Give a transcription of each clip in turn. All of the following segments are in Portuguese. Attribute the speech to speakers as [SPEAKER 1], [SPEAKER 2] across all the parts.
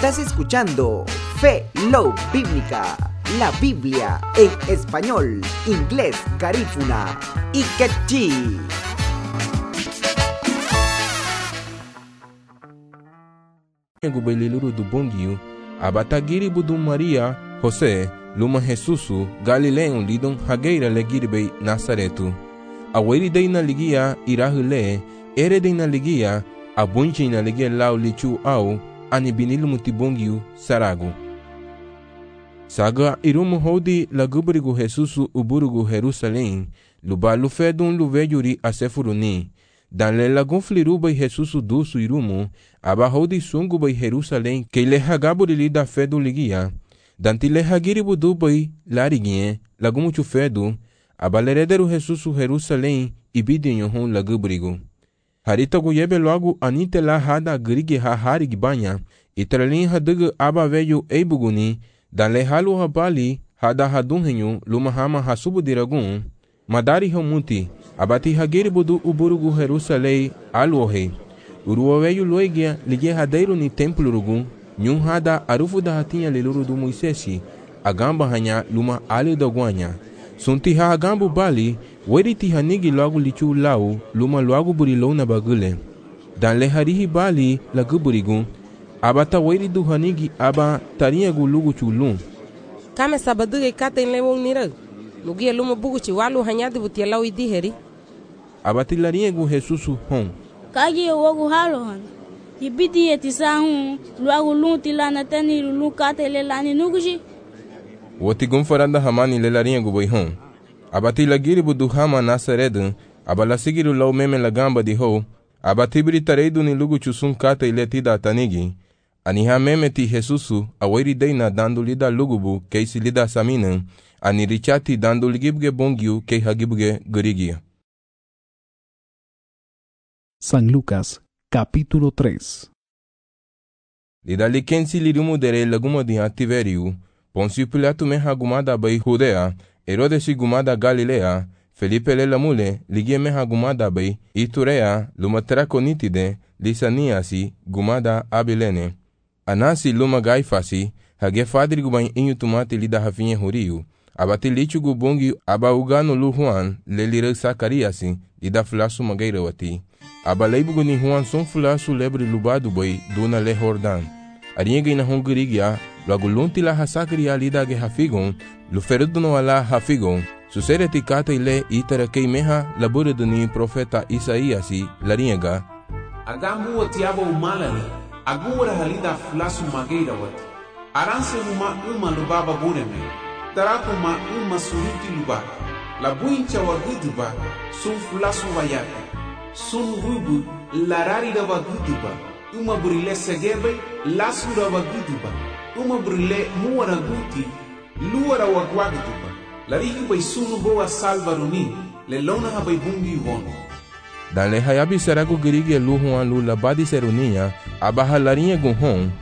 [SPEAKER 1] Estás escuchando Fe, Love Bíblica, la Biblia en español, inglés, garífuna y quechí.
[SPEAKER 2] Gubeliluru do Bonguio, abatagiri budum Maria, José, luma Jesusu, Galileon lidon hageira legiribei Nazaretu. Aweri dei na ligia irahule, ere dei na ligia, abunchi na ligia lau lichu au, anibinilu mutibongiu saragu. Saga irumu hodi laguburigu Jesusu uburugu Jerusalém, lubalu fedun luvejuri asefuruni. Dan le lagun flirubai Jesusu dusu irumu, aba hodi sungu bai Jerusalém, que le hagaburi da fedu ligia. Danti le hagiri budu bai larigie, lagumuchu fedu, aba lerederu Jesusu Jerusalém, ibidinho hun laguburigu. Harita guyebe logo anite la hada grigi ha harig banha, itralin hadugu aba veio eibuguni, dan le halu habali, hada hadunhenyu, luma hama hasubu diragun, madari hamuti, abati hagiri budu uburugu Jerusalém, aluohe, uruoveio loigia, ligue hadeiro ni templo rugun, nyun hada arufu da hatinha leluru do Moisesi, agamba hanya luma ali da guanya. Sunti ha agambu bali, weriti hanigi logo lichu lau, luma logo burilou na bagule. Dan le harihi bali la guburigun, abata weri du hanigi aba tarinha gulugu chulun.
[SPEAKER 3] Kame sabaduge kata in lewong nira, lugia luma buguchi walu hanyadi butia lau idiheri.
[SPEAKER 2] Abati larinha gu Jesusu hon.
[SPEAKER 4] Kagi wogu halohan, ibidi etisahun, luagu lunti lana tani lulu kata ile lani nuguji.
[SPEAKER 2] Wotigum faranda hamani le larinha gu boihon. Abati lagiri budu hama Nazaredu, abala sigiru lau meme la gamba di ho, abatibiri tareidu ni lugu chusun kata ile tida tanigi, aniha meme ti Jesusu, aweri deina dando lida lugubu, keisi lida saminan, ani richati dando ligibge bongiu, kei hagibge gurigia.
[SPEAKER 5] San Lucas, capítulo 3.
[SPEAKER 2] Lida likensi lirumu dere laguma di Tiveriu, Poncio Pilato me hagumada bai Judea, Herodes gumada Galilea, Felipe le lamule, ligie me hagumada bai Iturea, luma traconitide, Lisaniasi, gumada Abilene. Anasi luma Gaifasi, hage fadri gubain inyu tumati lida hafinye horiu, abati lichu gubongi aba ugano lu Juan, le lira Sakariasi, lida flasu magairawati. Aba leibugu ni Juan son flasu lebre lubadu bai, duna le Jordan. Arienga ina hongirigia, logo lunti la hasakria lida ge hafigon, luferuduno ala hafigon, susereti kata ile itara kei meha laburiduni profeta Isaiasi, larienga.
[SPEAKER 6] Agambu watiaba umalali, agura halida flasu mageira wati. Aranse uma lubaba bureme, taraku uma suruti luba, la buincha waguduba, sun flasu wayaki, sun rubu, larari da waguduba, uma burile segebe, lasu da waguduba, uma burile muara guti, luara wagwaguduba, larihi bai sunu boa salvaruni, le lona habai bungi wono.
[SPEAKER 2] Dan le hayabi saragu girige lu Juan lu labadi serunia, abaha larinha gunhon.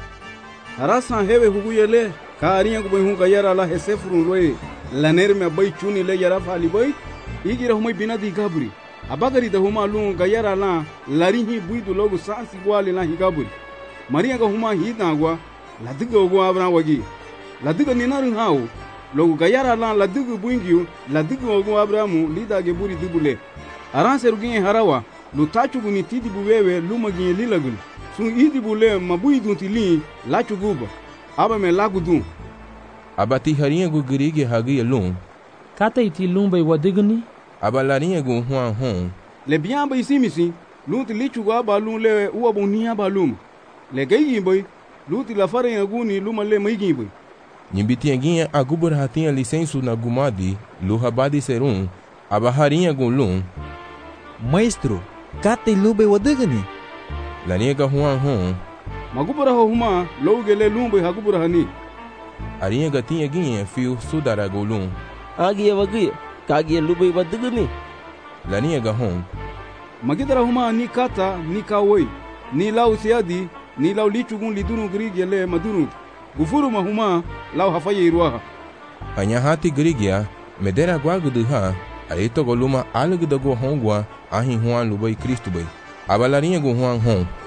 [SPEAKER 7] Arasan hewe huguyele, ka arinha gubai hunga yara la hesefurun loe, laner me bai chuni le yara fali bai, igira humai binadi gaburi. Abagari da huma lu ga yara la, larinhi buidu logo sansi gwali la higaburi. Maria ga huma hidagwa, la diga ogo abran wagi. La diga ninarin hao, logo ga yara la la diga buingiu, la diga ogo abramu lida ge buri dibule. Aran seruginye harawa, lu tachugu ni tidi buwewe luma ginye lilagul. Sun idi bule mabuidun tili la chuguba. Aba me lagudun.
[SPEAKER 2] Abati harinha gu girige hagi alun.
[SPEAKER 8] Kata iti lumba wadiguni?
[SPEAKER 2] Aba larinha gu Juan hon.
[SPEAKER 7] Le biamba isimisi, lunti lichugu aba lun le uaboni aba lum. Le geyi boy, lunti la fare aguni luma le maigi boy.
[SPEAKER 2] Nyimbiti ginha agubur hatinha licensu na gumadi, lu habadi serum, aba harinha gu lum.
[SPEAKER 9] Maestro, kata lumba wadiguni?
[SPEAKER 2] Larinha ga Juan hon.
[SPEAKER 7] Magubura huma, logele lumba hagubura hani.
[SPEAKER 2] Arinha ga tinha ginha fio sudara gu lum.
[SPEAKER 10] Agia wagia, kagia lumba wadiguni?
[SPEAKER 2] Larinha ga hon.
[SPEAKER 7] Magidara huma ni kata ni kawoi, ni lau siadi, ni lau lichugun lidunu grigele madunu. Gufuru mahuma lau hafaye iruaha.
[SPEAKER 2] Hanya hati grigia, medera guaguduha, aito goluma alugdago hongwa, ahin Juan lubai Cristo bai. Abalarinha gu Juan hon.